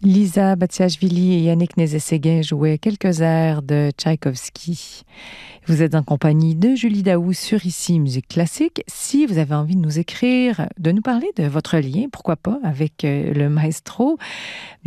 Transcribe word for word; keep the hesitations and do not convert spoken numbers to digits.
Lisa Batiashvili et Yannick Nézet-Séguin jouaient quelques airs de Tchaïkovski. Vous êtes en compagnie de Julie Daou sur Ici Musique Classique. Si vous avez envie de nous écrire, de nous parler de votre lien, pourquoi pas, avec le maestro,